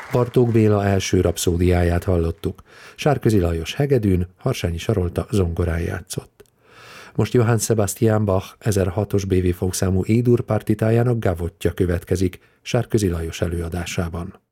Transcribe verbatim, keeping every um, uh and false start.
Bartók Béla első rapszódiáját hallottuk. Sárközi Lajos hegedűn, Harsányi Sarolta zongorán játszott. Most Johann Sebastian Bach ezerhatos bé vé fogszámú E-dur partitájának gavottja következik Sárközi Lajos előadásában.